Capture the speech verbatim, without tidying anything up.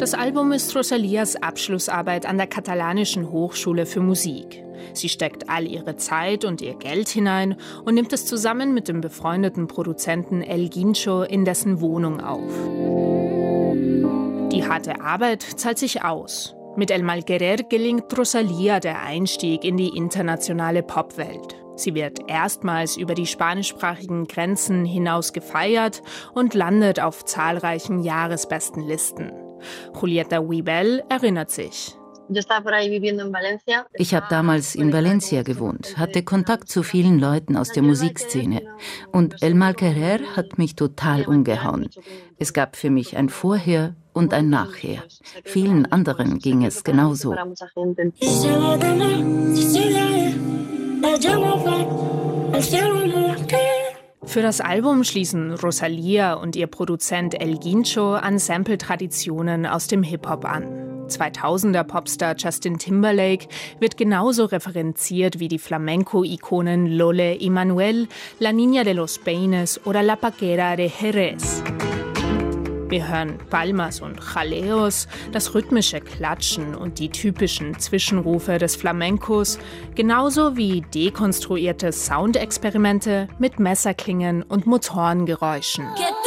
Das Album ist Rosalias Abschlussarbeit an der katalanischen Hochschule für Musik. Sie steckt all ihre Zeit und ihr Geld hinein und nimmt es zusammen mit dem befreundeten Produzenten El Guincho in dessen Wohnung auf. Die harte Arbeit zahlt sich aus. Mit El Malquerer gelingt Rosalía der Einstieg in die internationale Popwelt. Sie wird erstmals über die spanischsprachigen Grenzen hinaus gefeiert und landet auf zahlreichen Jahresbestenlisten. Julieta Weibel erinnert sich. Ich habe damals in Valencia gewohnt, hatte Kontakt zu vielen Leuten aus der Musikszene. Und El Malquerer hat mich total umgehauen. Es gab für mich ein Vorher und ein Nachher. Vielen anderen ging es genauso. Für das Album schließen Rosalía und ihr Produzent El Guincho an Sample-Traditionen aus dem Hip-Hop an. zweitausender Popstar Justin Timberlake wird genauso referenziert wie die Flamenco-Ikonen Lole y Manuel, La Niña de los Peines oder La Paquera de Jerez. Wir hören Palmas und Jaleos, das rhythmische Klatschen und die typischen Zwischenrufe des Flamencos, genauso wie dekonstruierte Soundexperimente mit Messerklingen und Motorengeräuschen.